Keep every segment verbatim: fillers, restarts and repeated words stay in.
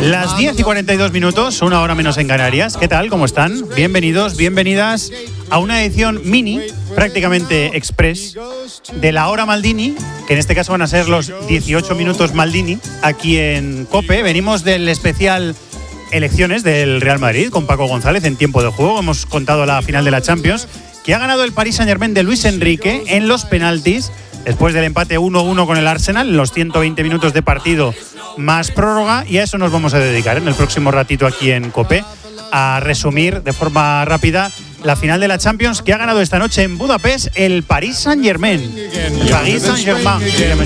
Las diez y cuarenta y dos minutos, una hora menos en Canarias. ¿Qué tal? ¿Cómo están? Bienvenidos, bienvenidas a una edición mini, prácticamente express, de la hora Maldini, que en este caso van a ser los dieciocho minutos Maldini, aquí en COPE. Venimos del especial Elecciones del Real Madrid con Paco González en tiempo de juego. Hemos contado la final de la Champions, que ha ganado el Paris Saint-Germain de Luis Enrique en los penaltis, después del empate uno uno con el Arsenal, en los ciento veinte minutos de partido más prórroga, y a eso nos vamos a dedicar en el próximo ratito aquí en COPE, a resumir de forma rápida la final de la Champions que ha ganado esta noche en Budapest el Paris Saint-Germain. El Paris Saint-Germain.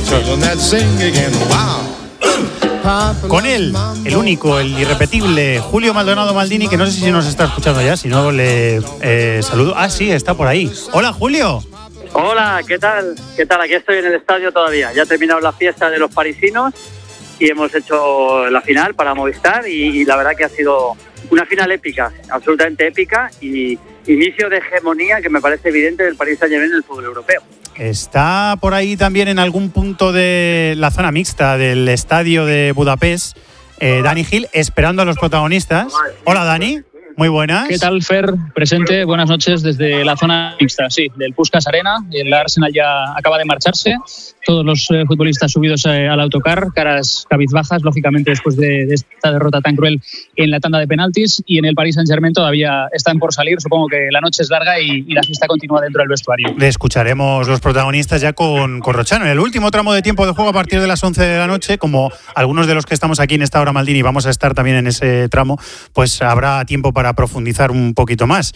Con él, el único, el irrepetible Julio Maldonado Maldini, que no sé si nos está escuchando ya, si no le eh, saludo. Ah, sí, está por ahí. Hola, Julio. Hola, ¿qué tal? ¿Qué tal? Aquí estoy en el estadio todavía. Ya ha terminado la fiesta de los parisinos y hemos hecho la final para Movistar y, y la verdad que ha sido una final épica, absolutamente épica, y inicio de hegemonía que me parece evidente del Paris Saint-Germain en el fútbol europeo. Está por ahí también en algún punto de la zona mixta del estadio de Budapest eh, Dani Gil, esperando a los protagonistas. Hola, Dani. Muy buenas. ¿Qué tal, Fer? Presente, buenas noches desde la zona mixta, sí, del Puskás Arena. El Arsenal ya acaba de marcharse. Todos los eh, futbolistas subidos eh, al autocar, caras cabizbajas, lógicamente, después de, de esta derrota tan cruel en la tanda de penaltis. Y en el Paris Saint-Germain todavía están por salir. Supongo que la noche es larga y, y la fiesta continúa dentro del vestuario. Le escucharemos los protagonistas ya con Corrochano. En el último tramo de tiempo de juego, a partir de las once de la noche, como algunos de los que estamos aquí en esta hora Maldini vamos a estar también en ese tramo, pues habrá tiempo para profundizar un poquito más.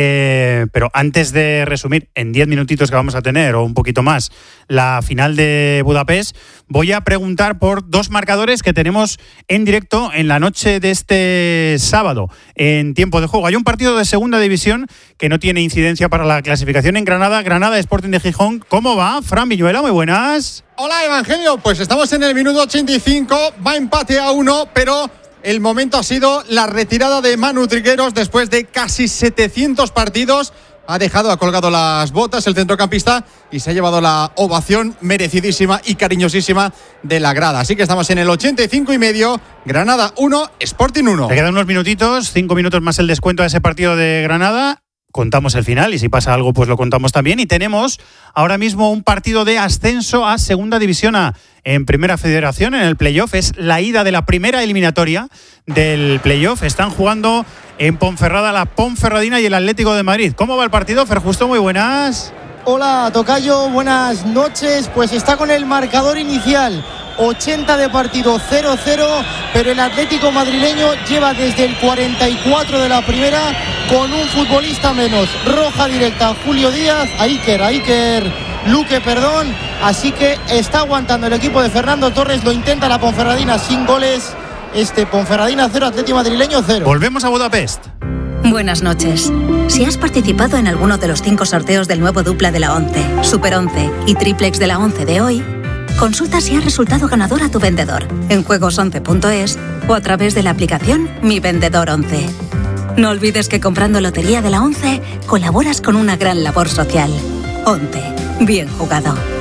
Eh, pero antes de resumir en diez minutitos que vamos a tener, o un poquito más, la final de Budapest, voy a preguntar por dos marcadores que tenemos en directo en la noche de este sábado en tiempo de juego. Hay un partido de segunda división que no tiene incidencia para la clasificación en Granada, Granada Sporting de Gijón. ¿Cómo va? Fran Viñuela, muy buenas. Hola, Evangelio, pues estamos en el minuto ochenta y cinco, va empate a uno, pero el momento ha sido la retirada de Manu Trigueros después de casi setecientos partidos. Ha dejado, ha colgado las botas el centrocampista y se ha llevado la ovación merecidísima y cariñosísima de la grada. Así que estamos en el ochenta y cinco y medio, Granada uno, Sporting uno. Le quedan unos minutitos, cinco minutos más el descuento a ese partido de Granada. Contamos el final y si pasa algo pues lo contamos también. Y tenemos ahora mismo un partido de ascenso a Segunda División A en Primera Federación, en el playoff. Es la ida de la primera eliminatoria del playoff. Están jugando en Ponferrada la Ponferradina y el Atlético de Madrid. ¿Cómo va el partido, Fer Justo? Muy buenas. Hola, tocayo, buenas noches. Pues está con el marcador inicial ochenta de partido, cero cero, pero el Atlético madrileño lleva desde el cuarenta y cuatro de la primera con un futbolista menos. Roja directa, Julio Díaz, a Iker, a Iker Luque, perdón. Así que está aguantando el equipo de Fernando Torres, lo intenta la Ponferradina sin goles. Este Ponferradina cero, Atlético madrileño cero. Volvemos a Budapest. Buenas noches. Si has participado en alguno de los cinco sorteos del nuevo dupla de la ONCE, Super once y Triplex de la ONCE de hoy, consulta si has resultado ganador a tu vendedor en juegos once punto es o a través de la aplicación Mi Vendedor once. No olvides que comprando Lotería de la ONCE colaboras con una gran labor social. ONCE. Bien jugado.